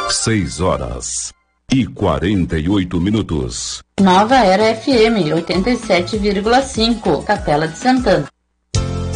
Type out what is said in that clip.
6h48. Nova Era FM 87,5, Capela de Santana.